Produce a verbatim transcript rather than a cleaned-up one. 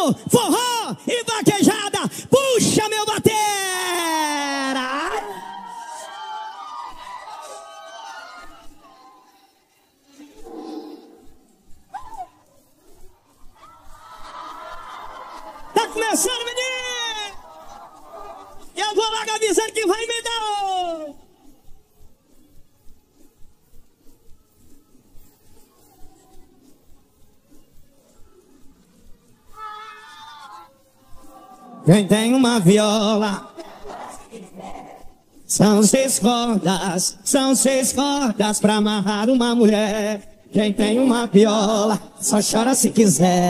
sambão, forró e vaquejada. Puxa, meu batera! Tá começando, menino! Eu vou logo avisando que vai me dar. Quem tem uma viola, são seis cordas, são seis cordas pra amarrar uma mulher. Quem tem uma viola, só chora se quiser.